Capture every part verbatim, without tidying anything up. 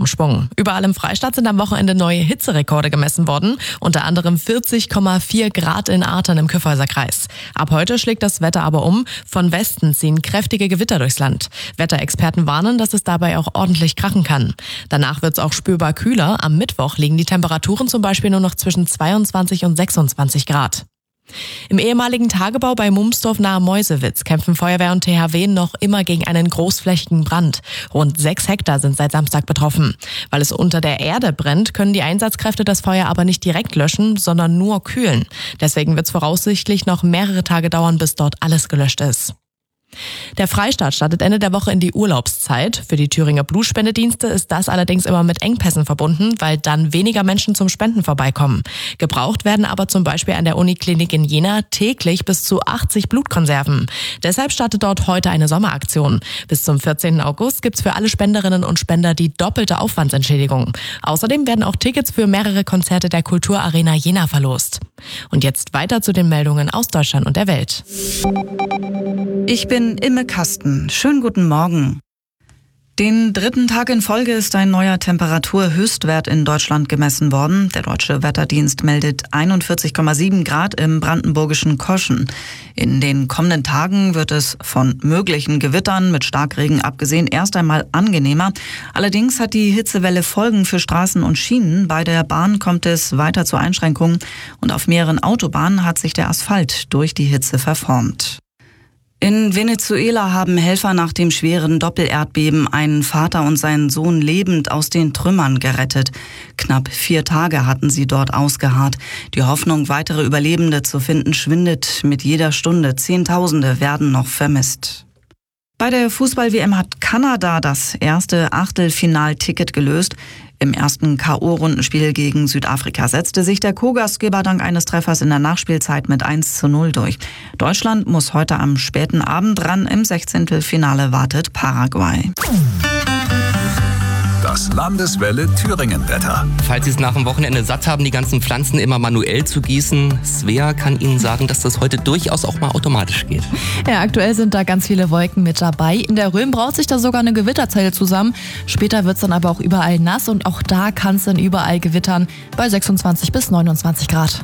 Schwung. Überall im Freistaat sind am Wochenende neue Hitzerekorde gemessen worden. Unter anderem vierzig Komma vier Grad in Artern im Kyffhäuserkreis. Ab heute schlägt das Wetter aber um. Von Westen ziehen kräftige Gewitter durchs Land. Wetterexperten warnen, dass es dabei auch ordentlich krachen kann. Danach wird es auch spürbar kühler. Am Mittwoch liegen die Temperaturen zum Beispiel nur noch zwischen zweiundzwanzig und sechsundzwanzig Grad. Im ehemaligen Tagebau bei Mumsdorf nahe Meuselwitz kämpfen Feuerwehr und T H W noch immer gegen einen großflächigen Brand. Rund sechs Hektar sind seit Samstag betroffen. Weil es unter der Erde brennt, können die Einsatzkräfte das Feuer aber nicht direkt löschen, sondern nur kühlen. Deswegen wird es voraussichtlich noch mehrere Tage dauern, bis dort alles gelöscht ist. Der Freistaat startet Ende der Woche in die Urlaubszeit. Für die Thüringer Blutspendedienste ist das allerdings immer mit Engpässen verbunden, weil dann weniger Menschen zum Spenden vorbeikommen. Gebraucht werden aber zum Beispiel an der Uniklinik in Jena täglich bis zu achtzig Blutkonserven. Deshalb startet dort heute eine Sommeraktion. Bis zum vierzehnten August gibt's für alle Spenderinnen und Spender die doppelte Aufwandsentschädigung. Außerdem werden auch Tickets für mehrere Konzerte der Kulturarena Jena verlost. Und jetzt weiter zu den Meldungen aus Deutschland und der Welt. Ich bin Imme Kasten. Schönen guten Morgen. Den dritten Tag in Folge ist ein neuer Temperaturhöchstwert in Deutschland gemessen worden. Der Deutsche Wetterdienst meldet einundvierzig Komma sieben Grad im brandenburgischen Koschen. In den kommenden Tagen wird es von möglichen Gewittern mit Starkregen abgesehen erst einmal angenehmer. Allerdings hat die Hitzewelle Folgen für Straßen und Schienen. Bei der Bahn kommt es weiter zu Einschränkungen und auf mehreren Autobahnen hat sich der Asphalt durch die Hitze verformt. In Venezuela haben Helfer nach dem schweren Doppelerdbeben einen Vater und seinen Sohn lebend aus den Trümmern gerettet. Knapp vier Tage hatten sie dort ausgeharrt. Die Hoffnung, weitere Überlebende zu finden, schwindet mit jeder Stunde. Zehntausende werden noch vermisst. Bei der Fußball-W M hat Kanada das erste Achtelfinalticket gelöst. Im ersten K O-Rundenspiel gegen Südafrika setzte sich der Co-Gastgeber dank eines Treffers in der Nachspielzeit mit eins zu null durch. Deutschland muss heute am späten Abend ran. Im Sechzehntelfinale wartet Paraguay. Das Landeswelle Thüringen-Wetter. Falls Sie es nach dem Wochenende satt haben, die ganzen Pflanzen immer manuell zu gießen, Svea kann Ihnen sagen, dass das heute durchaus auch mal automatisch geht. Ja, aktuell sind da ganz viele Wolken mit dabei. In der Rhön braut sich da sogar eine Gewitterzelle zusammen. Später wird es dann aber auch überall nass und auch da kann es dann überall gewittern bei sechsundzwanzig bis neunundzwanzig Grad.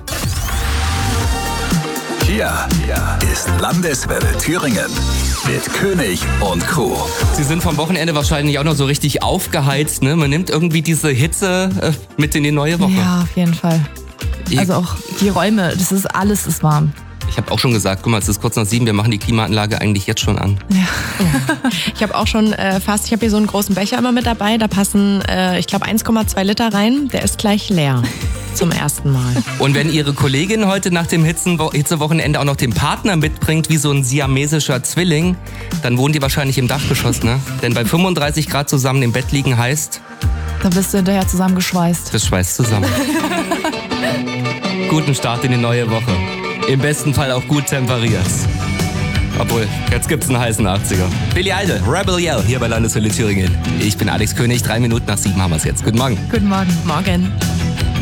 Hier ist Landeswelle Thüringen mit König und Co. Sie sind vom Wochenende wahrscheinlich auch noch so richtig aufgeheizt, ne? Man nimmt irgendwie diese Hitze äh, mit in die neue Woche. Ja, auf jeden Fall. Also auch die Räume, das ist alles ist warm. Ich habe auch schon gesagt, guck mal, es ist kurz nach sieben, wir machen die Klimaanlage eigentlich jetzt schon an. Ja. Ich habe auch schon äh, fast, ich habe hier so einen großen Becher immer mit dabei, da passen, äh, ich glaube, eins Komma zwei Liter rein, der ist gleich leer. Zum ersten Mal. Und wenn Ihre Kollegin heute nach dem Hitzenwo- Hitzewochenende auch noch den Partner mitbringt, wie so ein siamesischer Zwilling, dann wohnen die wahrscheinlich im Dachgeschoss, ne? Denn bei fünfunddreißig Grad zusammen im Bett liegen heißt... Da bist du hinterher zusammengeschweißt. Das schweißt zusammen. Guten Start in die neue Woche. Im besten Fall auch gut temperiert. Obwohl, jetzt gibt's einen heißen achtziger. Billy Idol, Rebel Yell, hier bei Landeswelle Thüringen. Ich bin Alex König, drei Minuten nach sieben haben wir's jetzt. Guten Morgen. Guten Morgen. Morgen.